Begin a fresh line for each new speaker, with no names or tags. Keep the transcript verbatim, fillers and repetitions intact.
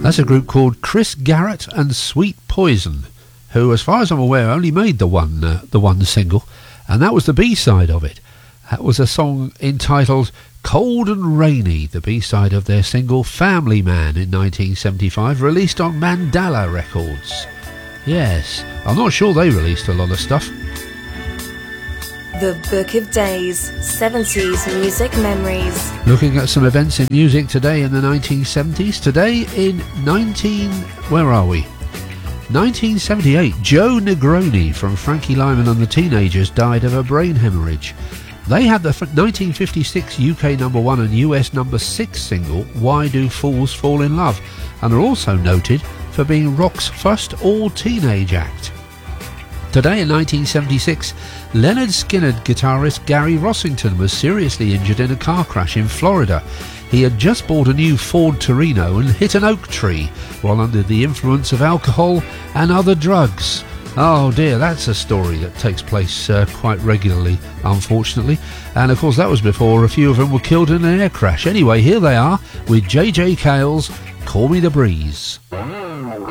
That's a group called Chris Garrett and Sweet Poison, who, as far as I'm aware, only made the one uh, the one single, and that was the B-side of it. That was a song entitled Cold and Rainy, the B-side of their single Family Man in nineteen seventy-five, released on Mandala Records. Yes, I'm not sure they released a lot of stuff.
The Book of Days, seventies Music Memories.
Looking at some events in music today in the nineteen seventies. Today in nineteen... where are we? nineteen seventy-eight, Joe Negroni from Frankie Lyman and the Teenagers died of a brain hemorrhage. They had the nineteen fifty-six U K number one and U S number six single, Why Do Fools Fall in Love, and are also noted for being rock's first all-teenage act. Today in nineteen seventy-six, Lynyrd Skynyrd guitarist Gary Rossington was seriously injured in a car crash in Florida. He had just bought a new Ford Torino and hit an oak tree while under the influence of alcohol and other drugs. Oh dear, that's a story that takes place uh, quite regularly, unfortunately. And of course that was before a few of them were killed in an air crash. Anyway, here they are with J J Cale's Call Me the Breeze.